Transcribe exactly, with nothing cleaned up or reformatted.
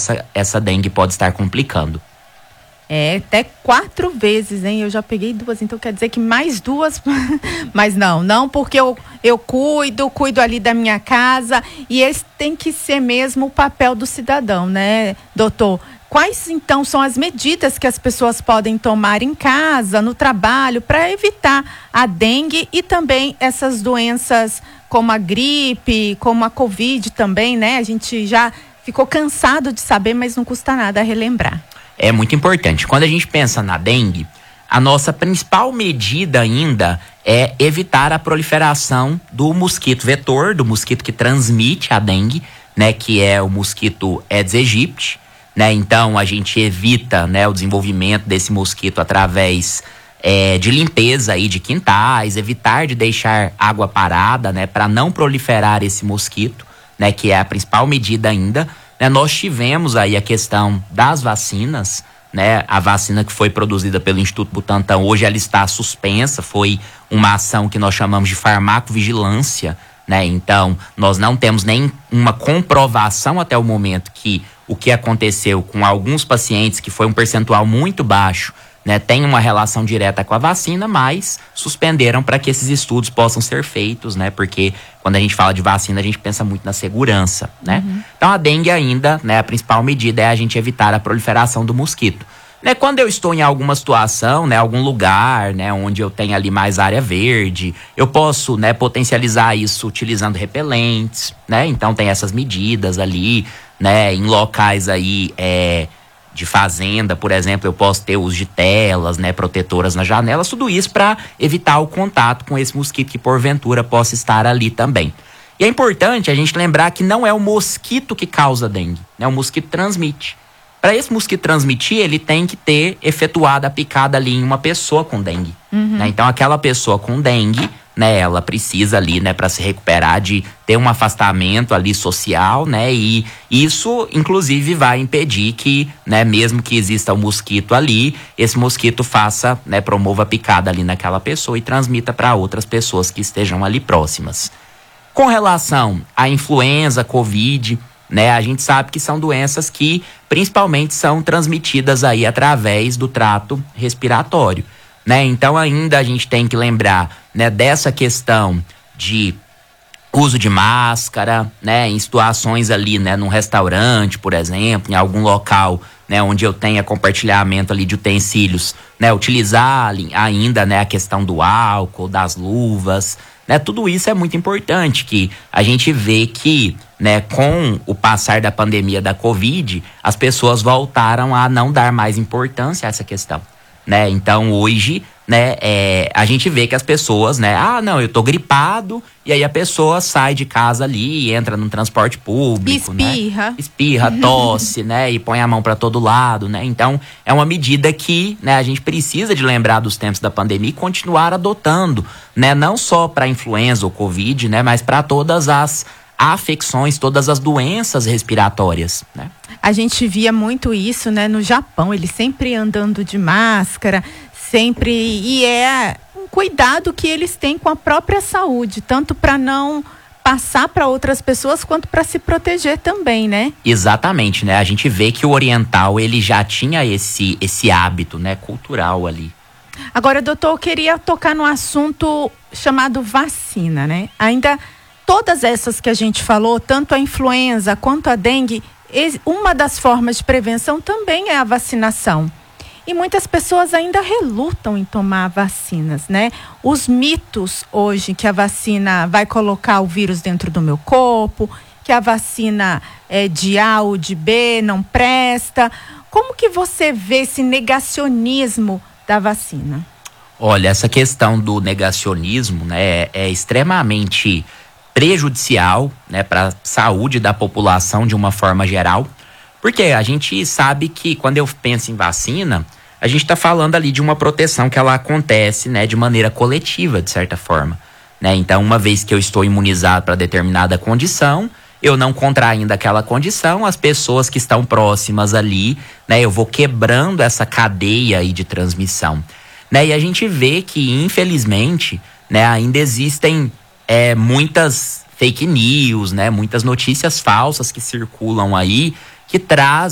essa, essa dengue pode estar complicando. É, até quatro vezes, hein? Eu já peguei duas, então quer dizer que mais duas. Mas não, não, porque eu, eu cuido, cuido ali da minha casa. E esse tem que ser mesmo o papel do cidadão, né, doutor? Quais, então, são as medidas que as pessoas podem tomar em casa, no trabalho, para evitar a dengue e também essas doenças como a gripe, como a Covid também, né? A gente já ficou cansado de saber, mas não custa nada relembrar. É muito importante. Quando a gente pensa na dengue, a nossa principal medida ainda é evitar a proliferação do mosquito vetor, do mosquito que transmite a dengue, né, que é o mosquito Aedes aegypti, né? Então a gente evita, né, o desenvolvimento desse mosquito através é, de limpeza aí de quintais, evitar de deixar água parada, né, para não proliferar esse mosquito, né, que é a principal medida ainda. Né, nós tivemos aí a questão das vacinas, né? A vacina que foi produzida pelo Instituto Butantan, hoje ela está suspensa, foi uma ação que nós chamamos de farmacovigilância, né? Então, nós não temos nenhuma comprovação até o momento que o que aconteceu com alguns pacientes, que foi um percentual muito baixo, né, tem uma relação direta com a vacina, mas suspenderam para que esses estudos possam ser feitos, né? Porque quando a gente fala de vacina, a gente pensa muito na segurança, né? Uhum. Então a dengue ainda, né, a principal medida é a gente evitar a proliferação do mosquito. Né, quando eu estou em alguma situação, né, algum lugar, né, onde eu tenho ali mais área verde, eu posso, né, potencializar isso utilizando repelentes, né? Então tem essas medidas ali, né, em locais aí, é, de fazenda, por exemplo, eu posso ter uso de telas, né, protetoras nas janelas, tudo isso para evitar o contato com esse mosquito que porventura possa estar ali também. E é importante a gente lembrar que não é o mosquito que causa dengue, né, o mosquito transmite. Para esse mosquito transmitir, ele tem que ter efetuado a picada ali em uma pessoa com dengue. Uhum. Né? Então aquela pessoa com dengue, né, ela precisa ali, né, para se recuperar, de ter um afastamento ali social, né, e isso inclusive vai impedir que, né, mesmo que exista um mosquito ali, esse mosquito faça, né, promova a picada ali naquela pessoa e transmita para outras pessoas que estejam ali próximas. Com relação à influenza, Covid, né, a gente sabe que são doenças que principalmente são transmitidas aí através do trato respiratório. Né? Então ainda a gente tem que lembrar, né, dessa questão de uso de máscara, né, em situações ali, né, num restaurante, por exemplo, em algum local, né, onde eu tenha compartilhamento ali de utensílios, né, utilizar ainda, né, a questão do álcool, das luvas, né, tudo isso é muito importante, que a gente vê que, né, com o passar da pandemia da Covid, as pessoas voltaram a não dar mais importância a essa questão. Né? Então hoje, né, é, a gente vê que as pessoas, né, ah, não, eu tô gripado, e aí a pessoa sai de casa ali, entra no transporte público, espirra, né? Espirra, tosse, né, e põe a mão para todo lado, né? Então é uma medida que, né, a gente precisa de lembrar dos tempos da pandemia e continuar adotando, né, não só para influenza ou Covid, né, mas para todas as afecções, todas as doenças respiratórias, né? A gente via muito isso, né, no Japão, eles sempre andando de máscara, sempre, e é um cuidado que eles têm com a própria saúde, tanto para não passar para outras pessoas quanto para se proteger também, né? Exatamente, né? A gente vê que o oriental, ele já tinha esse esse hábito, né, cultural ali. Agora, doutor, eu queria tocar no assunto chamado vacina, né? Ainda todas essas que a gente falou, tanto a influenza quanto a dengue, uma das formas de prevenção também é a vacinação. E muitas pessoas ainda relutam em tomar vacinas, né? Os mitos hoje que a vacina vai colocar o vírus dentro do meu corpo, que a vacina é de A ou de B não presta. Como que você vê esse negacionismo da vacina? Olha, essa questão do negacionismo, né, é, é extremamente prejudicial, né, para a saúde da população de uma forma geral, porque a gente sabe que quando eu penso em vacina, a gente está falando ali de uma proteção que ela acontece, né, de maneira coletiva, de certa forma, né? Então, uma vez que eu estou imunizado para determinada condição, eu não contraindo aquela condição, as pessoas que estão próximas ali, né, eu vou quebrando essa cadeia aí de transmissão, né? E a gente vê que, infelizmente, né, ainda existem É, muitas fake news, né? Muitas notícias falsas que circulam aí, que trazem